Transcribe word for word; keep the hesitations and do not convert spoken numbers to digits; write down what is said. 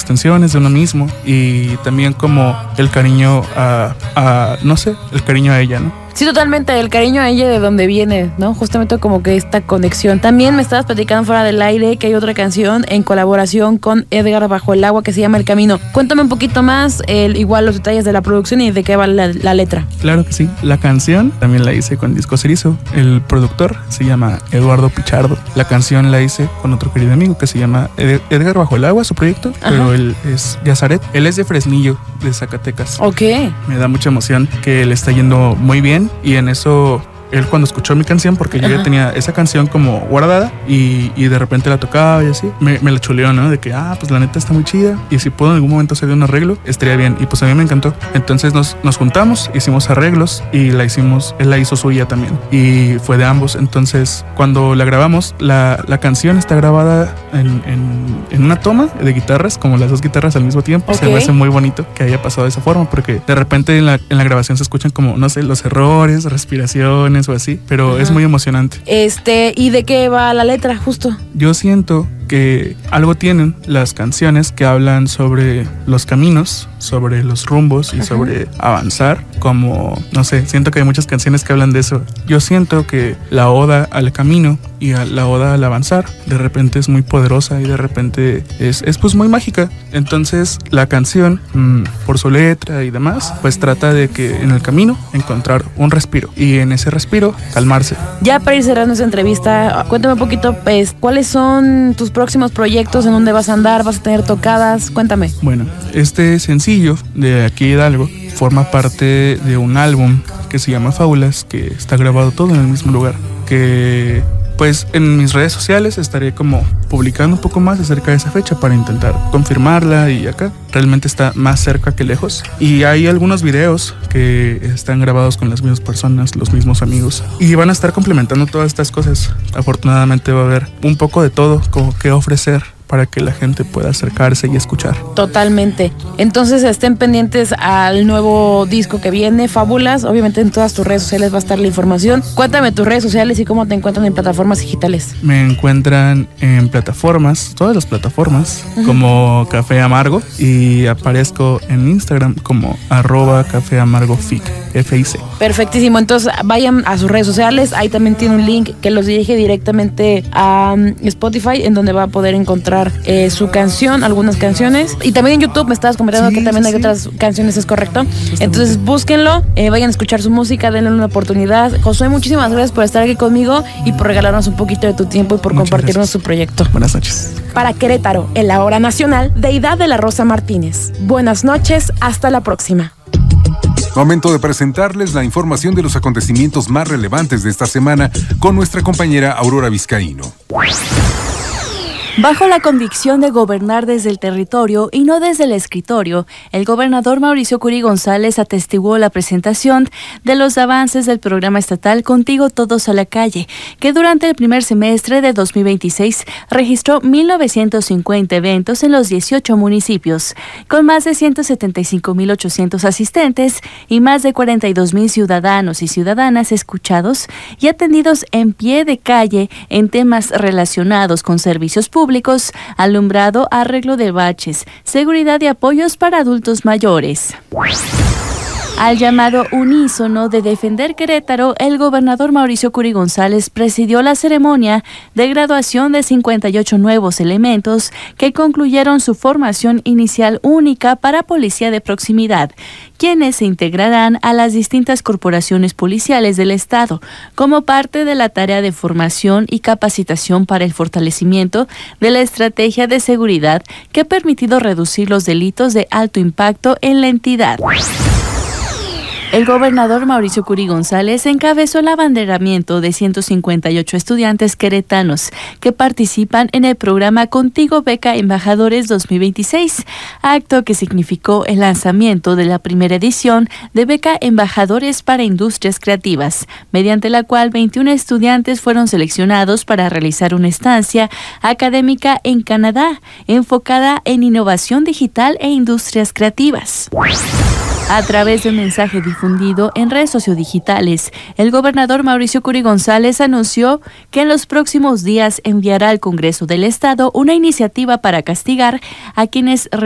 extensiones de uno mismo y también como el cariño a, a no sé, el cariño a ella, ¿no? Sí, totalmente, el cariño a ella de donde viene, ¿no? Justamente como que esta conexión. También me estabas platicando fuera del aire que hay otra canción en colaboración con Edgar Bajo el Agua que se llama El Camino. Cuéntame un poquito más, el, igual los detalles de la producción y de qué va la, la letra. Claro que sí, la canción también la hice con Disco Cerizo. El productor se llama Eduardo Pichardo. La canción la hice con otro querido amigo que se llama Ed- Edgar Bajo el Agua, su proyecto, Ajá. pero él es Yazaret. Él es de Fresnillo, de Zacatecas. Ok. Me da mucha emoción que le está yendo muy bien. Y en eso, él cuando escuchó mi canción, porque yo Ajá. ya tenía esa canción como guardada y, y de repente la tocaba y así, me, me la chuleó, ¿no? De que, ah, pues la neta está muy chida y si puedo en algún momento hacer un arreglo, estaría bien. Y pues a mí me encantó. Entonces nos, nos juntamos, hicimos arreglos y la hicimos, él la hizo suya también y fue de ambos. Entonces cuando la grabamos, la, la canción está grabada en, en, en una toma de guitarras, como las dos guitarras al mismo tiempo. Okay. Se me hace muy bonito que haya pasado de esa forma porque de repente en la, en la grabación se escuchan como, no sé, los errores, respiraciones o así, pero Ajá. es muy emocionante. Este, ¿y de qué va la letra, justo? Yo siento que algo tienen las canciones que hablan sobre los caminos, sobre los rumbos y Ajá. sobre avanzar, como, no sé, siento que hay muchas canciones que hablan de eso. Yo siento que la oda al camino y a la oda al avanzar de repente es muy poderosa y de repente es, es pues muy mágica. Entonces la canción, mmm, por su letra y demás, pues trata de que en el camino encontrar un respiro y en ese respiro calmarse. Ya para ir cerrando esta entrevista, cuéntame un poquito, pues, ¿cuáles son tus próximos proyectos? ¿En dónde vas a andar? ¿Vas a tener tocadas? Cuéntame. Bueno, este sencillo de Aquí Hidalgo forma parte de un álbum que se llama Fábulas, que está grabado todo en el mismo lugar, que pues en mis redes sociales estaré como publicando un poco más acerca de esa fecha para intentar confirmarla y acá realmente está más cerca que lejos. Y hay algunos videos que están grabados con las mismas personas, los mismos amigos y van a estar complementando todas estas cosas. Afortunadamente va a haber un poco de todo como que ofrecer para que la gente pueda acercarse y escuchar. Totalmente. Entonces estén pendientes al nuevo disco que viene, Fábulas. Obviamente en todas tus redes sociales va a estar la información. Cuéntame tus redes sociales y cómo te encuentran en plataformas digitales. Me encuentran en plataformas, todas las plataformas, uh-huh. como Café Amargo, y aparezco en Instagram como arroba Café Amargo Fic, F I C. Perfectísimo. Entonces vayan a sus redes sociales. Ahí también tiene un link que los dirige directamente a um, Spotify, en donde va a poder encontrar Eh, su canción, algunas canciones, y también en YouTube me estabas comentando sí, que también sí, hay sí. otras canciones, ¿es correcto? Justamente. Entonces búsquenlo, eh, vayan a escuchar su música, denle una oportunidad. Josué, muchísimas gracias por estar aquí conmigo y por regalarnos un poquito de tu tiempo y por Muchas compartirnos gracias. Su proyecto. Buenas noches. Para Querétaro, en la hora nacional, Deidad de la Rosa Martínez. Buenas noches, hasta la próxima. Momento de presentarles la información de los acontecimientos más relevantes de esta semana con nuestra compañera Aurora Vizcaíno. Bajo la convicción de gobernar desde el territorio y no desde el escritorio, el gobernador Mauricio Curi González atestiguó la presentación de los avances del programa estatal Contigo Todos a la Calle, que durante el primer semestre de dos mil veintiséis registró mil novecientos cincuenta eventos en los dieciocho municipios, con más de ciento setenta y cinco mil ochocientos asistentes y más de cuarenta y dos mil ciudadanos y ciudadanas escuchados y atendidos en pie de calle en temas relacionados con servicios públicos, Públicos, alumbrado, arreglo de baches, seguridad y apoyos para adultos mayores. Al llamado unísono de defender Querétaro, el gobernador Mauricio Curi González presidió la ceremonia de graduación de cincuenta y ocho nuevos elementos que concluyeron su formación inicial única para policía de proximidad, quienes se integrarán a las distintas corporaciones policiales del Estado, como parte de la tarea de formación y capacitación para el fortalecimiento de la estrategia de seguridad que ha permitido reducir los delitos de alto impacto en la entidad. El gobernador Mauricio Curi González encabezó el abanderamiento de ciento cincuenta y ocho estudiantes queretanos que participan en el programa Contigo Beca Embajadores dos mil veintiséis, acto que significó el lanzamiento de la primera edición de Beca Embajadores para Industrias Creativas, mediante la cual veintiún estudiantes fueron seleccionados para realizar una estancia académica en Canadá, enfocada en innovación digital e industrias creativas. A través de un mensaje difundido en redes sociodigitales, el gobernador Mauricio Curi González anunció que en los próximos días enviará al Congreso del Estado una iniciativa para castigar a quienes